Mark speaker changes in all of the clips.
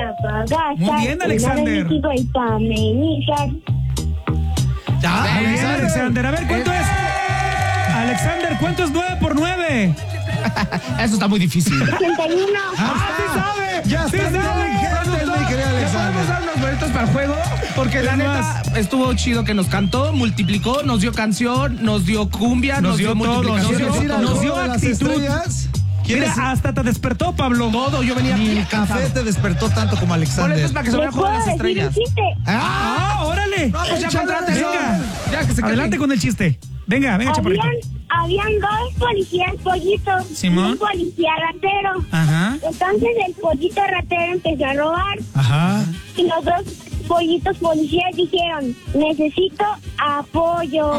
Speaker 1: para gastar.
Speaker 2: Muy bien, Alexander.
Speaker 1: Y para amenizar.
Speaker 2: Alexander, a ver, ¿cuánto es? Alexander, ¿cuánto es 9 por 9?
Speaker 3: Eso está muy difícil.
Speaker 1: 81.
Speaker 2: ¡Sí sabe!
Speaker 4: Ya
Speaker 2: ¡Sí
Speaker 4: está
Speaker 2: sabe!
Speaker 4: inteligente, mi querido
Speaker 3: ¿Le podemos
Speaker 4: Alexander.
Speaker 3: dar unos boletos para el juego? Porque la neta estuvo chido que nos cantó, multiplicó, nos dio canción, nos dio cumbia, nos dio
Speaker 2: todo,
Speaker 3: multiplicación.
Speaker 4: ¿Quieres ir al
Speaker 2: nos
Speaker 4: juego
Speaker 2: dio
Speaker 4: de las
Speaker 2: actitud.
Speaker 4: estrellas?
Speaker 2: Mira, hasta te despertó, Pablo.
Speaker 3: Todo, yo venía
Speaker 4: Ni
Speaker 3: bien
Speaker 4: el
Speaker 3: cansado.
Speaker 4: café te despertó tanto como Alexander.
Speaker 3: Boletos para que se vaya a
Speaker 1: ¿Les
Speaker 3: jugar
Speaker 1: puedo
Speaker 3: las
Speaker 1: decir un
Speaker 3: estrellas.
Speaker 1: chiste?
Speaker 2: ¡Órale!
Speaker 3: Pues ya contrate,
Speaker 2: Venga.
Speaker 3: Ya que se
Speaker 2: Adelante
Speaker 3: calle.
Speaker 2: con el chiste. Venga, chaparrito.
Speaker 1: Habían dos policías pollitos
Speaker 2: Simón.
Speaker 1: y un policía ratero.
Speaker 2: Ajá.
Speaker 1: Entonces el pollito ratero empezó a robar
Speaker 2: Ajá.
Speaker 1: y los dos pollitos policías dijeron, necesito apoyo.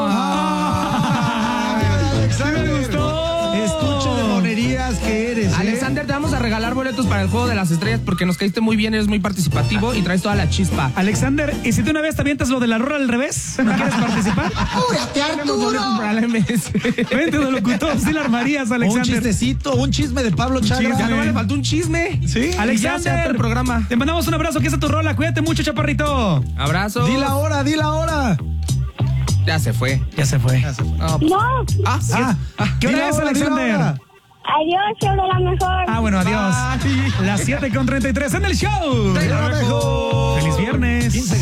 Speaker 4: Alexander,
Speaker 2: me gustó.
Speaker 4: estuche de monerías que eres.
Speaker 3: Alexander, te vamos a regalar boletos para el juego de las estrellas porque nos caíste muy bien, eres muy participativo y traes toda la chispa.
Speaker 2: Alexander, ¿y si tú una vez te avientas lo de la rola al revés? ¿No quieres participar?
Speaker 3: Tenemos boletos para la MS.
Speaker 2: Vente de locutor, sí la armarías,
Speaker 4: Un
Speaker 2: Alexander.
Speaker 4: chistecito, un chisme de Pablo Chagra.
Speaker 3: Ya no me faltó un chisme.
Speaker 4: Sí.
Speaker 3: Y ya se acabó
Speaker 2: Alexander,
Speaker 3: el programa.
Speaker 2: te mandamos un abrazo, que es tu rola. Cuídate mucho, chaparrito.
Speaker 3: Abrazo.
Speaker 4: Di la hora, di la hora.
Speaker 3: Ya se fue.
Speaker 2: Ya se fue.
Speaker 3: No, pues,
Speaker 1: No,
Speaker 3: sí.
Speaker 2: ¿Qué
Speaker 4: Di
Speaker 2: hora
Speaker 4: la
Speaker 2: es,
Speaker 4: hora, di la
Speaker 2: Alexander?
Speaker 4: hora.
Speaker 1: adiós, sobre la mejor.
Speaker 2: Bueno, adiós. Las 7:33 en el show.
Speaker 4: De lo mejor.
Speaker 2: Feliz viernes.
Speaker 4: 15